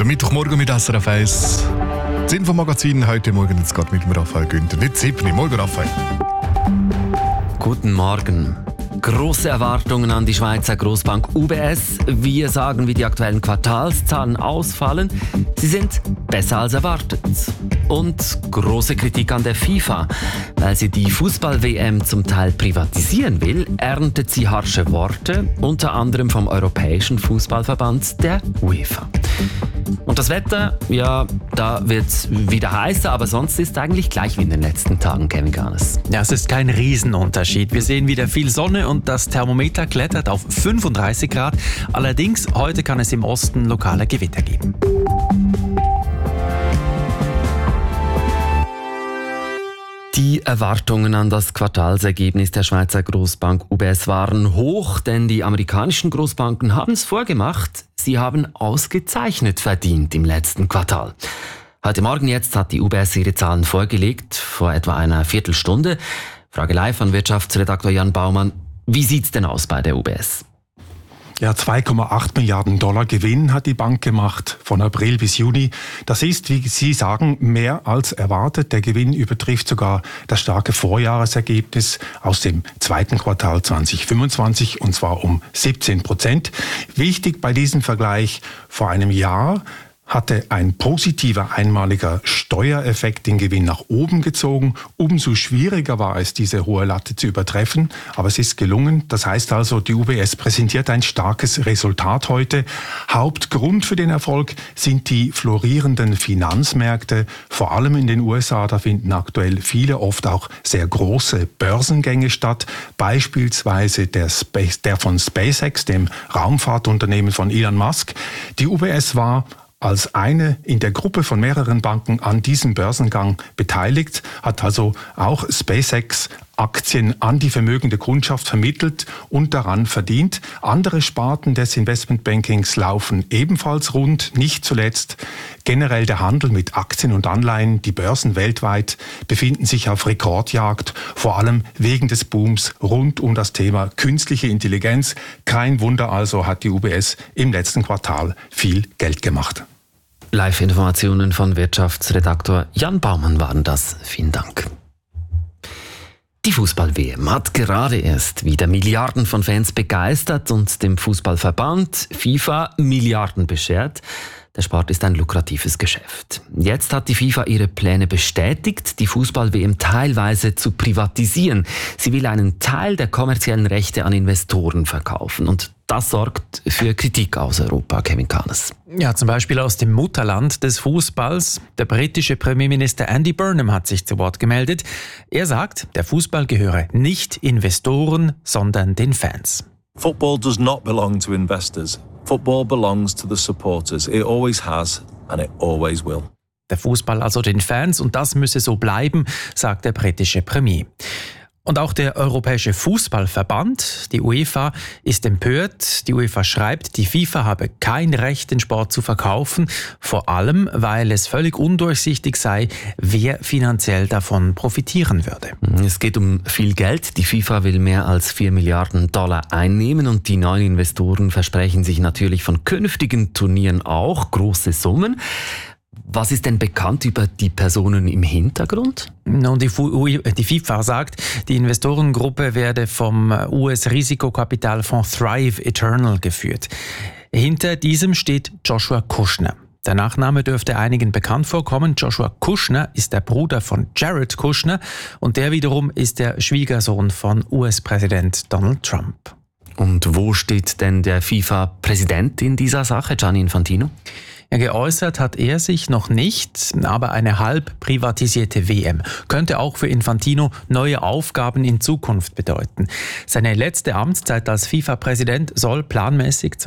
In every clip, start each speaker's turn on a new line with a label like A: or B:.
A: Mittwochmorgen mit SRF 1. Das Infomagazin heute Morgen jetzt gerade mit dem Raphael Günther. Nicht 7. Morgen, Raphael.
B: Guten Morgen. Große Erwartungen an die Schweizer Grossbank UBS. Wir sagen, wie die aktuellen Quartalszahlen ausfallen. Sie sind besser als erwartet. Und große Kritik an der FIFA. Weil sie die Fußball-WM zum Teil privatisieren will, erntet sie harsche Worte, unter anderem vom Europäischen Fußballverband, der UEFA. Und das Wetter, ja, da wird es wieder heißer, aber sonst ist es eigentlich gleich wie in den letzten Tagen, Kevin Garnes.
C: Ja, es ist kein Riesenunterschied. Wir sehen wieder viel Sonne und das Thermometer klettert auf 35 Grad. Allerdings, heute kann es im Osten lokale Gewitter geben.
B: Die Erwartungen an das Quartalsergebnis der Schweizer Grossbank UBS waren hoch, denn die amerikanischen Grossbanken haben es vorgemacht. Sie haben ausgezeichnet verdient im letzten Quartal. Heute Morgen jetzt hat die UBS ihre Zahlen vorgelegt, vor etwa einer Viertelstunde. Frage live an Wirtschaftsredaktor Jan Baumann. Wie sieht's denn aus bei der UBS?
D: Ja, 2,8 Milliarden Dollar Gewinn hat die Bank gemacht von April bis Juni. Das ist, wie Sie sagen, mehr als erwartet. Der Gewinn übertrifft sogar das starke Vorjahresergebnis aus dem zweiten Quartal 2025 und zwar um 17%. Wichtig bei diesem Vergleich: vor einem Jahr hatte ein positiver einmaliger Steuereffekt den Gewinn nach oben gezogen. Umso schwieriger war es, diese hohe Latte zu übertreffen. Aber es ist gelungen. Das heißt also, die UBS präsentiert ein starkes Resultat heute. Hauptgrund für den Erfolg sind die florierenden Finanzmärkte. Vor allem in den USA, da finden aktuell viele, oft auch sehr große Börsengänge statt. Beispielsweise der von SpaceX, dem Raumfahrtunternehmen von Elon Musk. Die UBS war als eine in der Gruppe von mehreren Banken an diesem Börsengang beteiligt, hat also auch SpaceX-Aktien an die vermögende Kundschaft vermittelt und daran verdient. Andere Sparten des Investmentbankings laufen ebenfalls rund, nicht zuletzt generell der Handel mit Aktien und Anleihen. Die Börsen weltweit befinden sich auf Rekordjagd, vor allem wegen des Booms rund um das Thema künstliche Intelligenz. Kein Wunder also, hat die UBS im letzten Quartal viel Geld gemacht.
B: Live-Informationen von Wirtschaftsredaktor Jan Baumann waren das. Vielen Dank. Die Fußball-WM hat gerade erst wieder Milliarden von Fans begeistert und dem Fußballverband FIFA Milliarden beschert. Der Sport ist ein lukratives Geschäft. Jetzt hat die FIFA ihre Pläne bestätigt, die Fußball-WM teilweise zu privatisieren. Sie will einen Teil der kommerziellen Rechte an Investoren verkaufen. Und das sorgt für Kritik aus Europa, Kevin Garnes.
C: Ja, zum Beispiel aus dem Mutterland des Fußballs. Der britische Premierminister Andy Burnham hat sich zu Wort gemeldet. Er sagt, der Fußball gehöre nicht Investoren, sondern den Fans.
E: Football does not belong to investors. Football belongs to the supporters. It always has and it always will.
C: Der Fußball also den Fans und das müsse so bleiben, sagt der britische Premier. Und auch der Europäische Fußballverband, die UEFA, ist empört. Die UEFA schreibt, die FIFA habe kein Recht, den Sport zu verkaufen, vor allem, weil es völlig undurchsichtig sei, wer finanziell davon profitieren würde.
B: Es geht um viel Geld. Die FIFA will mehr als 4 Milliarden Dollar einnehmen und die neuen Investoren versprechen sich natürlich von künftigen Turnieren auch große Summen. Was ist denn bekannt über die Personen im Hintergrund?
C: Und die FIFA sagt, die Investorengruppe werde vom US-Risikokapitalfonds Thrive Eternal geführt. Hinter diesem steht Joshua Kushner. Der Nachname dürfte einigen bekannt vorkommen. Joshua Kushner ist der Bruder von Jared Kushner und der wiederum ist der Schwiegersohn von US-Präsident Donald Trump.
B: Und wo steht denn der FIFA-Präsident in dieser Sache, Gianni Infantino?
C: Ja, geäußert hat er sich noch nicht, aber eine halb privatisierte WM könnte auch für Infantino neue Aufgaben in Zukunft bedeuten. Seine letzte Amtszeit als FIFA-Präsident soll planmäßig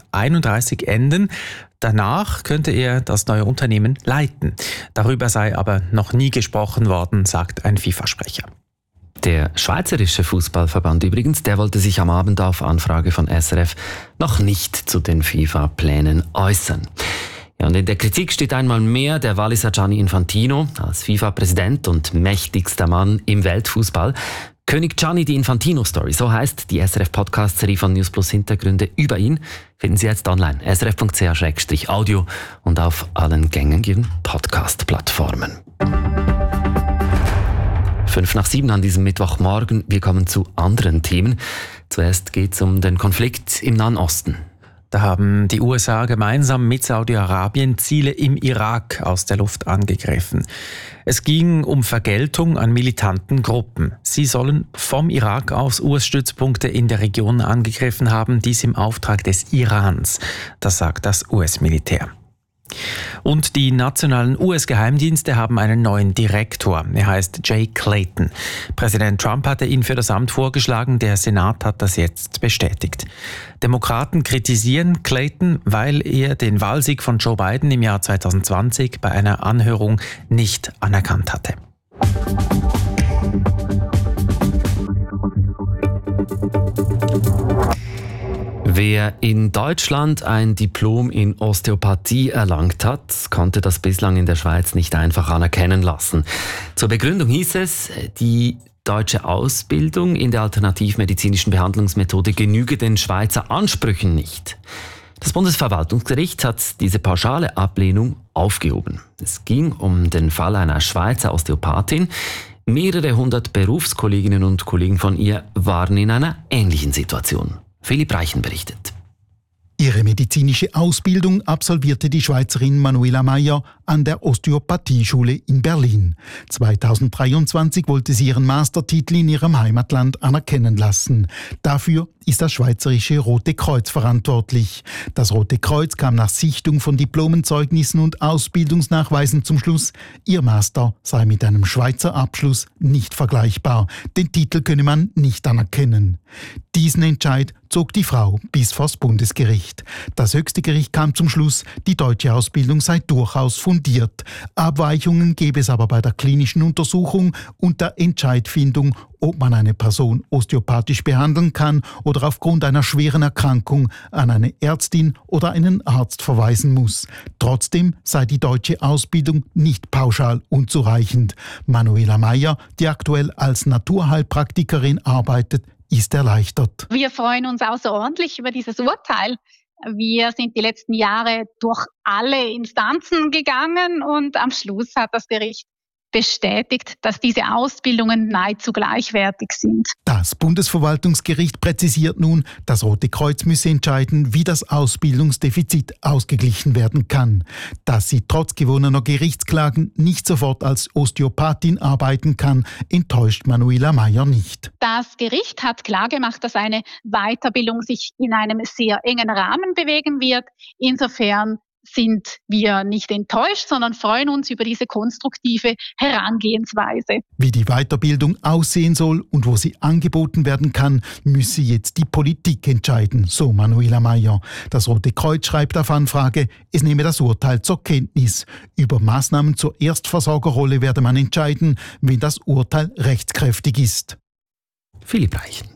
C: 2031 enden. Danach könnte er das neue Unternehmen leiten. Darüber sei aber noch nie gesprochen worden, sagt ein FIFA-Sprecher.
B: Der Schweizerische Fußballverband übrigens, der wollte sich am Abend auf Anfrage von SRF noch nicht zu den FIFA-Plänen äußern. Ja, und in der Kritik steht einmal mehr der Walliser Gianni Infantino als FIFA-Präsident und mächtigster Mann im Weltfußball. König Gianni, die Infantino-Story, so heisst die SRF-Podcast-Serie von News Plus Hintergründe über ihn, finden Sie jetzt online, srf.ch/audio und auf allen gängigen Podcast-Plattformen. 6:05 an diesem Mittwochmorgen. Wir kommen zu anderen Themen. Zuerst geht es um den Konflikt im Nahen Osten.
C: Da haben die USA gemeinsam mit Saudi-Arabien Ziele im Irak aus der Luft angegriffen. Es ging um Vergeltung an militanten Gruppen. Sie sollen vom Irak aus US-Stützpunkte in der Region angegriffen haben, dies im Auftrag des Irans. Das sagt das US-Militär. Und die nationalen US-Geheimdienste haben einen neuen Direktor. Er heißt Jay Clayton. Präsident Trump hatte ihn für das Amt vorgeschlagen. Der Senat hat das jetzt bestätigt. Demokraten kritisieren Clayton, weil er den Wahlsieg von Joe Biden im Jahr 2020 bei einer Anhörung nicht anerkannt hatte.
B: Wer in Deutschland ein Diplom in Osteopathie erlangt hat, konnte das bislang in der Schweiz nicht einfach anerkennen lassen. Zur Begründung hieß es, die deutsche Ausbildung in der alternativmedizinischen Behandlungsmethode genüge den Schweizer Ansprüchen nicht. Das Bundesverwaltungsgericht hat diese pauschale Ablehnung aufgehoben. Es ging um den Fall einer Schweizer Osteopathin. Mehrere hundert Berufskolleginnen und Kollegen von ihr waren in einer ähnlichen Situation. Philipp Reichen berichtet.
F: Ihre medizinische Ausbildung absolvierte die Schweizerin Manuela Meyer an der Osteopathieschule in Berlin. 2023 wollte sie ihren Mastertitel in ihrem Heimatland anerkennen lassen. Dafür ist das Schweizerische Rote Kreuz verantwortlich. Das Rote Kreuz kam nach Sichtung von Diplomenzeugnissen und Ausbildungsnachweisen zum Schluss, ihr Master sei mit einem Schweizer Abschluss nicht vergleichbar. Den Titel könne man nicht anerkennen. Diesen Entscheid zog die Frau bis vors Bundesgericht. Das höchste Gericht kam zum Schluss, die deutsche Ausbildung sei durchaus fundiert. Abweichungen gäbe es aber bei der klinischen Untersuchung und der Entscheidfindung, ob man eine Person osteopathisch behandeln kann oder aufgrund einer schweren Erkrankung an eine Ärztin oder einen Arzt verweisen muss. Trotzdem sei die deutsche Ausbildung nicht pauschal unzureichend. Manuela Meyer, die aktuell als Naturheilpraktikerin arbeitet, ist erleichtert.
G: Wir freuen uns außerordentlich über dieses Urteil. Wir sind die letzten Jahre durch alle Instanzen gegangen und am Schluss hat das Gericht bestätigt, dass diese Ausbildungen nahezu gleichwertig sind.
F: Das Bundesverwaltungsgericht präzisiert nun, das Rote Kreuz müsse entscheiden, wie das Ausbildungsdefizit ausgeglichen werden kann. Dass sie trotz gewonnener Gerichtsklagen nicht sofort als Osteopathin arbeiten kann, enttäuscht Manuela Meyer nicht.
G: Das Gericht hat klargemacht, dass eine Weiterbildung sich in einem sehr engen Rahmen bewegen wird. Insofern sind wir nicht enttäuscht, sondern freuen uns über diese konstruktive Herangehensweise.
F: Wie die Weiterbildung aussehen soll und wo sie angeboten werden kann, müsse jetzt die Politik entscheiden, so Manuela Meyer. Das Rote Kreuz schreibt auf Anfrage, es nehme das Urteil zur Kenntnis. Über Maßnahmen zur Erstversorgerrolle werde man entscheiden, wenn das Urteil rechtskräftig ist.
B: Philipp Reichen.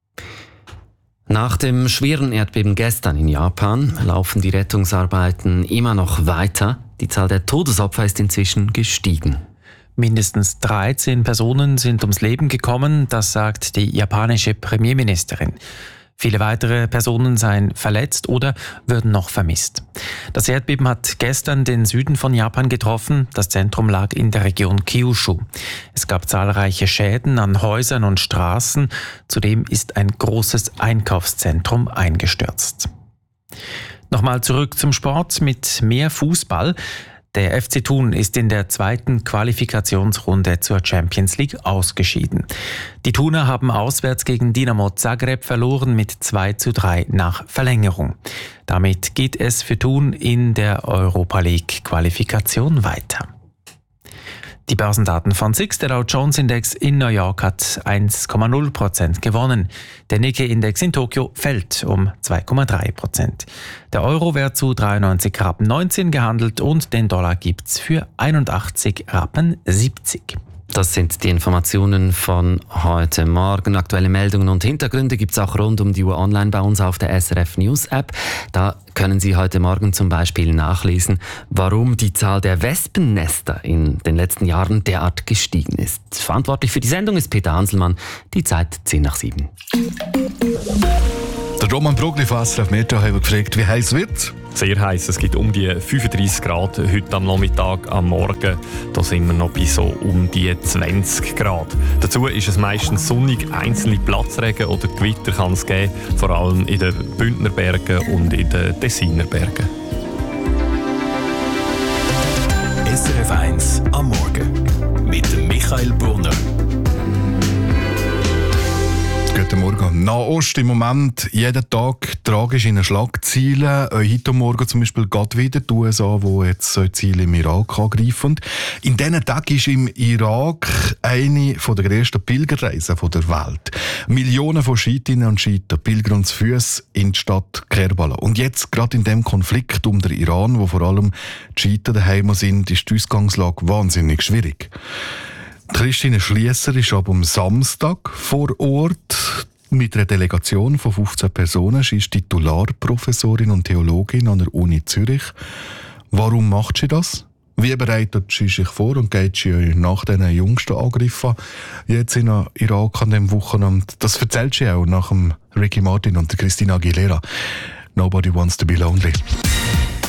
B: Nach dem schweren Erdbeben gestern in Japan laufen die Rettungsarbeiten immer noch weiter. Die Zahl der Todesopfer ist inzwischen gestiegen.
C: Mindestens 13 Personen sind ums Leben gekommen, das sagt die japanische Premierministerin. Viele weitere Personen seien verletzt oder würden noch vermisst. Das Erdbeben hat gestern den Süden von Japan getroffen. Das Zentrum lag in der Region Kyushu. Es gab zahlreiche Schäden an Häusern und Straßen. Zudem ist ein großes Einkaufszentrum eingestürzt. Nochmal zurück zum Sport mit mehr Fußball. Der FC Thun ist in der zweiten Qualifikationsrunde zur Champions League ausgeschieden. Die Thuner haben auswärts gegen Dinamo Zagreb verloren mit 2:3 nach Verlängerung. Damit geht es für Thun in der Europa League Qualifikation weiter. Die Börsendaten von SIX, der Dow Jones Index in New York hat 1,0% gewonnen. Der Nikkei-Index in Tokio fällt um 2,3%. Der Euro wird zu 93,19 Rappen gehandelt und den Dollar gibt's für 81,70 Rappen.
B: Das sind die Informationen von heute Morgen. Aktuelle Meldungen und Hintergründe gibt es auch rund um die Uhr online bei uns auf der SRF News App. Da können Sie heute Morgen zum Beispiel nachlesen, warum die Zahl der Wespennester in den letzten Jahren derart gestiegen ist. Verantwortlich für die Sendung ist Peter Hanselmann. Die Zeit 7:10.
A: Der Roman Brugli von SRF Metro hat gefragt, wie heiß wird.
H: Sehr heiß. Es gibt um die 35 Grad heute am Nachmittag, am Morgen. Da sind wir noch bei so um die 20 Grad. Dazu ist es meistens sonnig. Einzelne Platzregen oder Gewitter kann es geben, vor allem in den Bündner Bergen und in den Tessiner Bergen.
I: SRF 1 am Morgen mit dem Michael Brunner.
A: Guten Morgen. Nahost im Moment jeden Tag tragisch in den Schlagzeilen. Heute Morgen zum Beispiel geht wieder die USA, die jetzt so Ziele im Irak angreifen. In diesen Tagen ist im Irak eine der grössten Pilgerreisen der Welt. Millionen von Schiitinnen und Schiiten pilgern zu Fuss in die Stadt Kerbala. Und jetzt, gerade in dem Konflikt um den Iran, wo vor allem die Schiiten daheim sind, ist die Ausgangslage wahnsinnig schwierig. Christine Schliesser ist ab am Samstag vor Ort mit einer Delegation von 15 Personen. Sie ist Titularprofessorin und Theologin an der Uni Zürich. Warum macht sie das? Wie bereitet sie sich vor und geht sie nach den jüngsten Angriffen jetzt in Irak an diesem Wochenende? Das erzählt sie auch nach dem Ricky Martin und der Christina Aguilera. Nobody wants to be lonely.